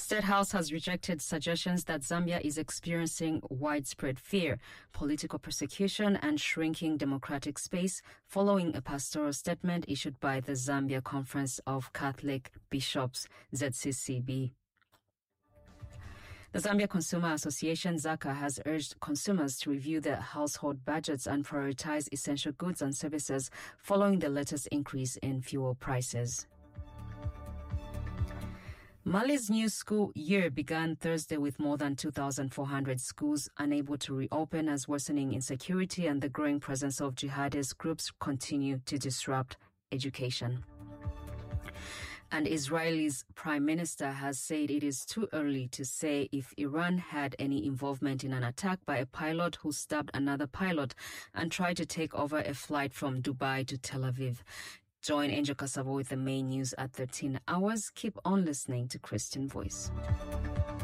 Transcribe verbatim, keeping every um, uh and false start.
State House has rejected suggestions that Zambia is experiencing widespread fear, political persecution, and shrinking democratic space following a pastoral statement issued by the Zambia Conference of Catholic Bishops, Z C C B. The Zambia Consumer Association, ZACA, has urged consumers to review their household budgets and prioritize essential goods and services following the latest increase in fuel prices. Mali's new school year began Thursday with more than two thousand four hundred schools unable to reopen as worsening insecurity and the growing presence of jihadist groups continue to disrupt education. And Israel's prime minister has said it is too early to say if Iran had any involvement in an attack by a pilot who stabbed another pilot and tried to take over a flight from Dubai to Tel Aviv. Join Angel Kasabo with the main news at thirteen hours. Keep on listening to Christian Voice.